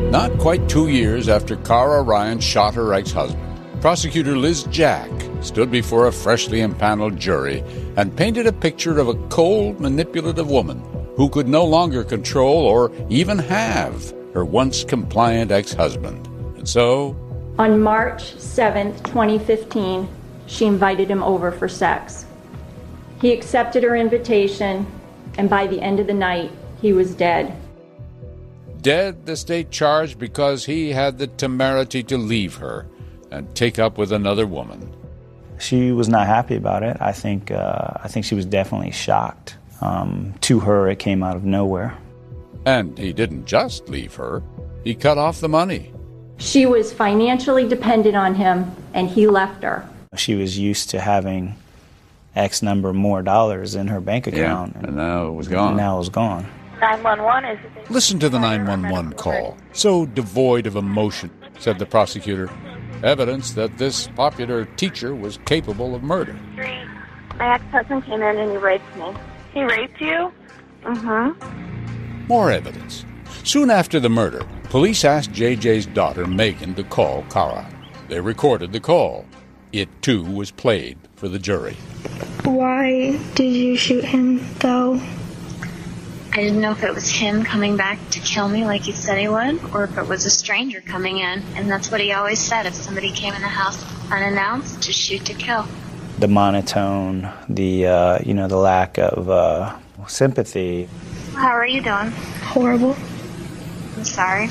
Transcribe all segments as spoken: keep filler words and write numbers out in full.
Not quite two years after Cara Ryan shot her ex-husband, prosecutor Liz Jack stood before a freshly impaneled jury and painted a picture of a cold, manipulative woman who could no longer control or even have her once compliant ex-husband. And so, on March seventh, twenty fifteen, she invited him over for sex. He accepted her invitation, and by the end of the night, he was dead. Dead, the state charged because he had the temerity to leave her and take up with another woman. She was not happy about it. I think uh, I think she was definitely shocked. Um, to her, it came out of nowhere. And he didn't just leave her. He cut off the money. She was financially dependent on him, and he left her. She was used to having X number more dollars in her bank account. Yeah, and now it was gone. Now it was gone. nine one one is... Listen to the nine one one call. So devoid of emotion, said the prosecutor. Evidence that this popular teacher was capable of murder. My ex-husband came in and he raped me. He raped you? Mm-hmm. More evidence. Soon after the murder, police asked J J's daughter, Megan, to call Cara. They recorded the call. It, too, was played for the jury. Why did you shoot him, though? I didn't know if it was him coming back to kill me like he said he would, or if it was a stranger coming in. And that's what he always said, if somebody came in the house unannounced, to shoot to kill. The monotone, the, uh, you know, the lack of uh, sympathy. How are you doing? Horrible. I'm sorry.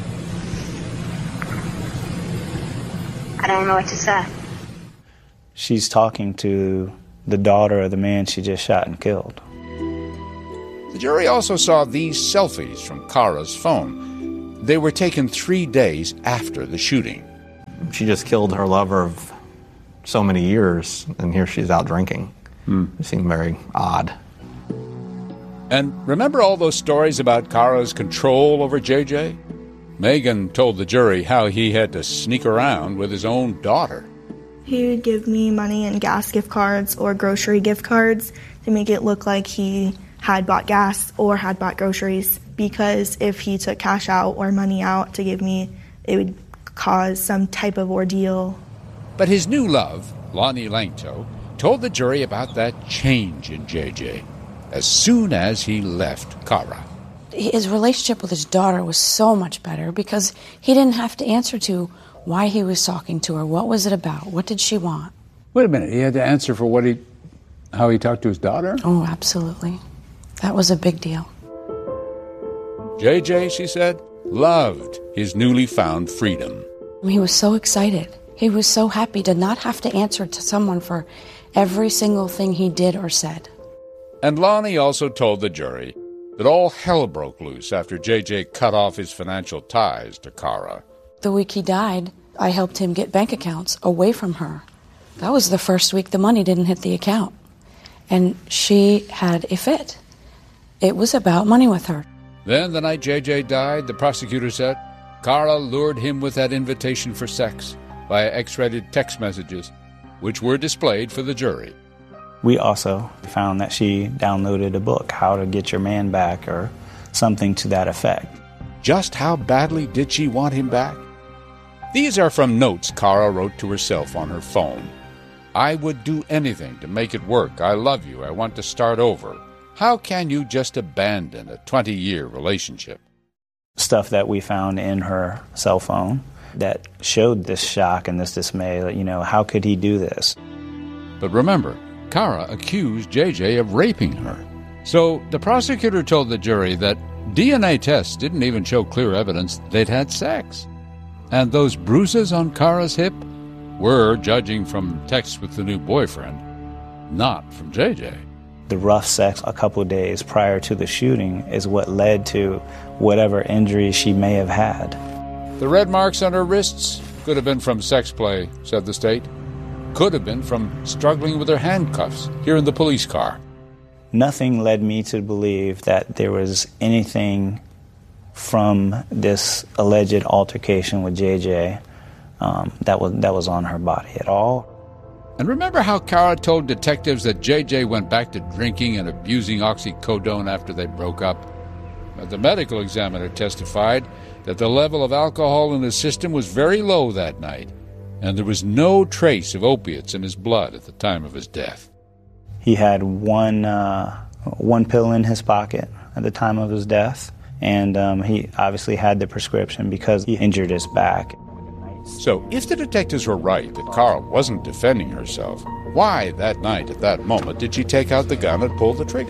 I don't know what to say. She's talking to the daughter of the man she just shot and killed. The jury also saw these selfies from Cara's phone. They were taken three days after the shooting. She just killed her lover of so many years, and here she's out drinking. Hmm. It seemed very odd. And remember all those stories about Cara's control over J J? Megan told the jury how he had to sneak around with his own daughter. He would give me money and gas gift cards or grocery gift cards to make it look like he had bought gas or had bought groceries, because if he took cash out or money out to give me, it would cause some type of ordeal. But his new love, Lonnie Langto, told the jury about that change in J J as soon as he left Cara. His relationship with his daughter was so much better because he didn't have to answer to why he was talking to her. What was it about? What did she want? Wait a minute. He had to answer for what he, how he talked to his daughter? Oh, absolutely. That was a big deal. J J, she said, loved his newly found freedom. He was so excited. He was so happy to not have to answer to someone for every single thing he did or said. And Lonnie also told the jury that all hell broke loose after J J cut off his financial ties to Cara. The week he died, I helped him get bank accounts away from her. That was the first week the money didn't hit the account. And she had a fit. It was about money with her. Then, the night J J died, the prosecutor said, Cara lured him with that invitation for sex via X-rated text messages, which were displayed for the jury. We also found that she downloaded a book, How to Get Your Man Back, or something to that effect. Just how badly did she want him back? These are from notes Cara wrote to herself on her phone. I would do anything to make it work. I love you. I want to start over. How can you just abandon a twenty-year relationship? Stuff that we found in her cell phone that showed this shock and this dismay. You know, how could he do this? But remember, Cara accused J J of raping her. So the prosecutor told the jury that D N A tests didn't even show clear evidence they'd had sex. And those bruises on Cara's hip were, judging from texts with the new boyfriend, not from J J. The rough sex a couple of days prior to the shooting is what led to whatever injuries she may have had. The red marks on her wrists could have been from sex play, said the state. Could have been from struggling with her handcuffs here in the police car. Nothing led me to believe that there was anything from this alleged altercation with J J um, that was that was on her body at all. And remember how Cara told detectives that J J went back to drinking and abusing oxycodone after they broke up? But the medical examiner testified that the level of alcohol in his system was very low that night, and there was no trace of opiates in his blood at the time of his death. He had one uh, one pill in his pocket at the time of his death, and um, he obviously had the prescription because he injured his back. So if the detectives were right that Kara wasn't defending herself, why that night at that moment did she take out the gun and pull the trigger?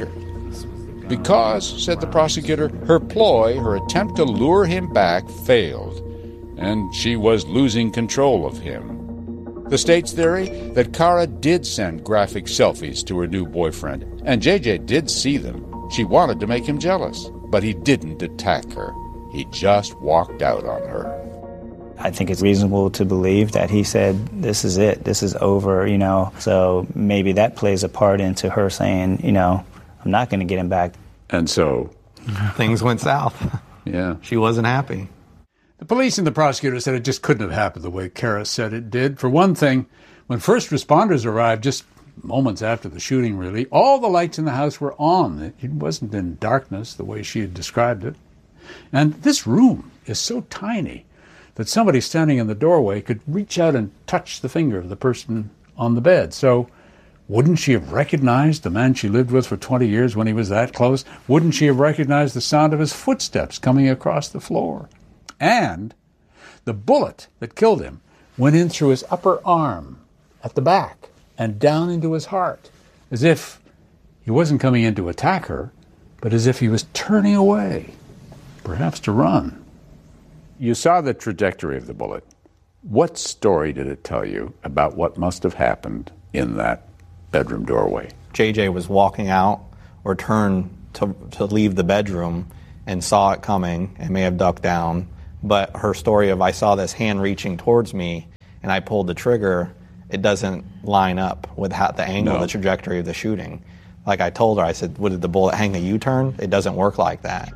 Because, said the prosecutor, her ploy, her attempt to lure him back, failed, and she was losing control of him. The state's theory that Kara did send graphic selfies to her new boyfriend, and J J did see them. She wanted to make him jealous, but he didn't attack her. He just walked out on her. I think it's reasonable to believe that he said, this is it, this is over, you know. So maybe that plays a part into her saying, you know, I'm not going to get him back. And so things went south. Yeah. She wasn't happy. The police and the prosecutor said it just couldn't have happened the way Kara said it did. For one thing, when first responders arrived, just moments after the shooting really, all the lights in the house were on. It wasn't in darkness the way she had described it. And this room is so tiny that somebody standing in the doorway could reach out and touch the finger of the person on the bed. So wouldn't she have recognized the man she lived with for twenty years when he was that close? Wouldn't she have recognized the sound of his footsteps coming across the floor? And the bullet that killed him went in through his upper arm at the back and down into his heart, as if he wasn't coming in to attack her, but as if he was turning away, perhaps to run. You saw the trajectory of the bullet. What story did it tell you about what must have happened in that bedroom doorway? J J was walking out or turned to, to leave the bedroom and saw it coming and may have ducked down. But her story of I saw this hand reaching towards me and I pulled the trigger, it doesn't line up with how, the angle, no. the trajectory of the shooting. Like I told her, I said, what, did the bullet hang a U-turn? It doesn't work like that.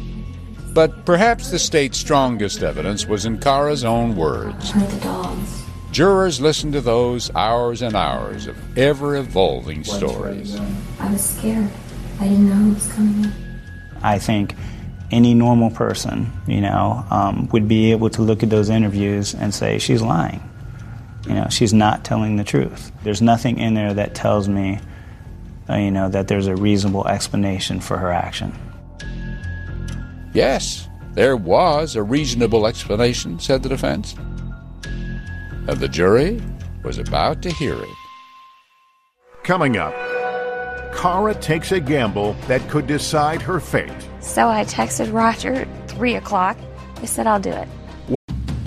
But perhaps the state's strongest evidence was in Kara's own words. Hurt the dogs. Jurors listened to those hours and hours of ever-evolving stories. I was scared. I didn't know who was coming in. I think any normal person, you know, um, would be able to look at those interviews and say, she's lying. You know, she's not telling the truth. There's nothing in there that tells me, uh, you know, that there's a reasonable explanation for her action. Yes, there was a reasonable explanation, said the defense. And the jury was about to hear it. Coming up, Kara takes a gamble that could decide her fate. So I texted Roger at three o'clock. He said, I'll do it.